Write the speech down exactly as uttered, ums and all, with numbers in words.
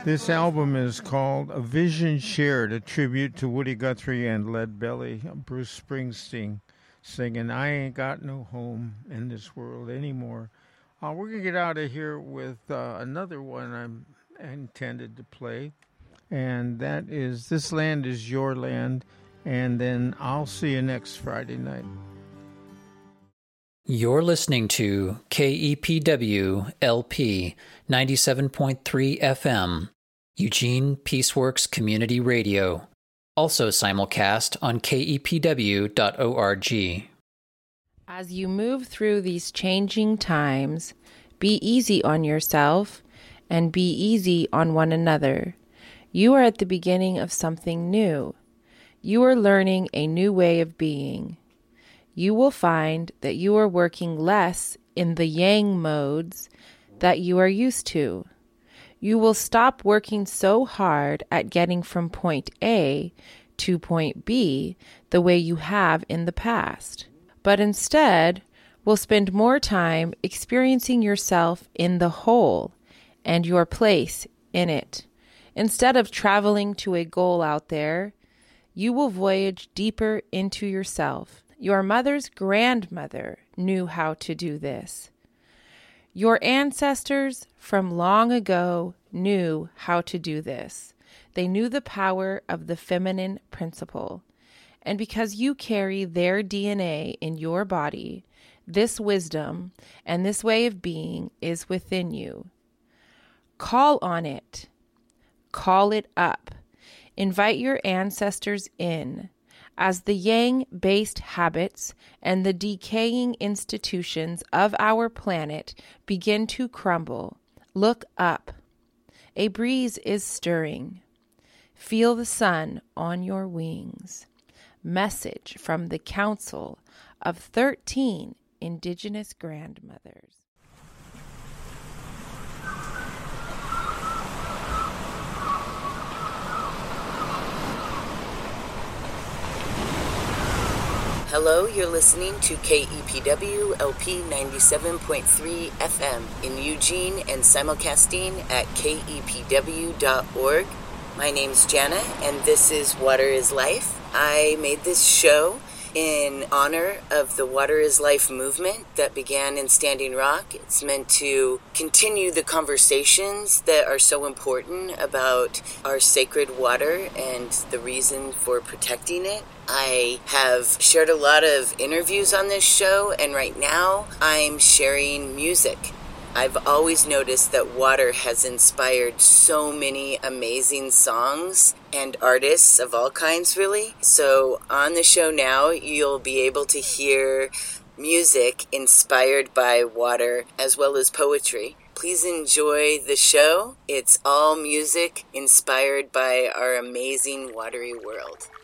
This album is called A Vision Shared, a tribute to Woody Guthrie and Leadbelly. Bruce Springsteen singing, I Ain't Got No Home in This World Anymore. Uh, we're going to get out of here with uh, another one I'm intended to play, and that is This Land Is Your Land, and then I'll see you next Friday night. You're listening to K E P W L P ninety-seven point three F M, Eugene Peaceworks Community Radio, also simulcast on K E P W dot org. As you move through these changing times, be easy on yourself and be easy on one another. You are at the beginning of something new. You are learning a new way of being. You will find that you are working less in the yang modes that you are used to. You will stop working so hard at getting from point A to point B the way you have in the past, but instead will spend more time experiencing yourself in the whole and your place in it. Instead of traveling to a goal out there, you will voyage deeper into yourself. Your mother's grandmother knew how to do this. Your ancestors from long ago knew how to do this. They knew the power of the feminine principle. And because you carry their D N A in your body, this wisdom and this way of being is within you. Call on it. Call it up. Invite your ancestors in. As the yang-based habits and the decaying institutions of our planet begin to crumble, look up. A breeze is stirring. Feel the sun on your wings. Message from the Council of thirteen Indigenous Grandmothers. Hello, you're listening to K E P W L P ninety-seven point three F M in Eugene and simulcasting at K E P W dot org. My name's Jana, and this is Water is Life. I made this show in honor of the Water is Life movement that began in Standing Rock. It's meant to continue the conversations that are so important about our sacred water and the reason for protecting it. I have shared a lot of interviews on this show, and right now I'm sharing music. I've always noticed that water has inspired so many amazing songs and artists of all kinds, really. So on the show now, you'll be able to hear music inspired by water as well as poetry. Please enjoy the show. It's all music inspired by our amazing watery world.